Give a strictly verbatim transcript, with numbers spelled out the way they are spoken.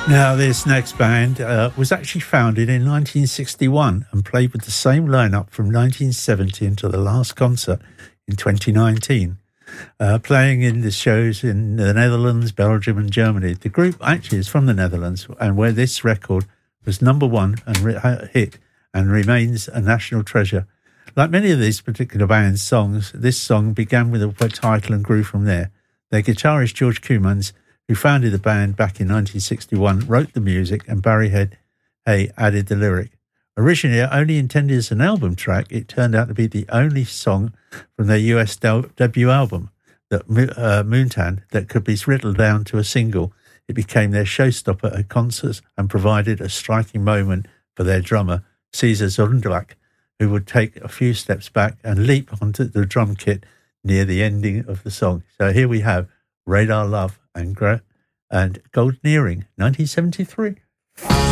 Now, this next band uh, was actually founded in nineteen sixty-one and played with the same lineup from nineteen seventy until the last concert in twenty nineteen, uh, playing in the shows in the Netherlands, Belgium and Germany. The group actually is from the Netherlands, and where this record was number one and re- hit and remains a national treasure. Like many of these particular bands' songs, this song began with a title and grew from there. Their guitarist George Koumans, who founded the band back in nineteen sixty-one, wrote the music, and Barry Head Hay added the lyric. Originally only intended as an album track, it turned out to be the only song from their U S de- debut album, that uh, Moontan, that could be whittled down to a single. It became their showstopper at concerts and provided a striking moment for their drummer, Caesar Zondrak, who would take a few steps back and leap onto the drum kit near the ending of the song. So here we have Radar Love and, Gra- and Golden Earring, nineteen seventy-three.